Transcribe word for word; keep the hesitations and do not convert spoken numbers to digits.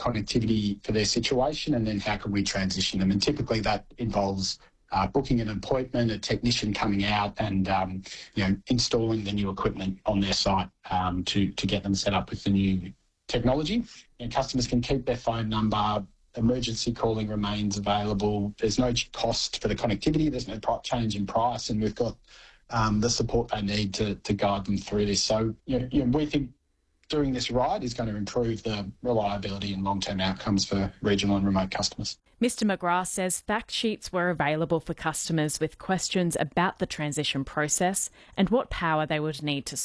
connectivity for their situation, and then how can we transition them? And typically that involves uh, booking an appointment, a technician coming out and um, you know installing the new equipment on their site um, to, to get them set up with the new technology. And customers can keep their phone number. Emergency calling remains available. There's no cost for the connectivity. There's no change in price, and we've got um, the support they need to, to guide them through this. So you know, you know, we think doing this right is going to improve the reliability and long-term outcomes for regional and remote customers. Mister McGrath says fact sheets were available for customers with questions about the transition process and what power they would need to